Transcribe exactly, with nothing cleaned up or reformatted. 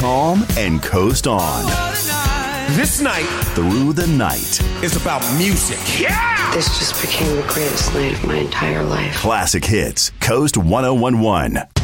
calm and coast on. This night Through the night. is about music. Yeah! This just became the greatest night of my entire life. Classic hits. Coast one oh one one.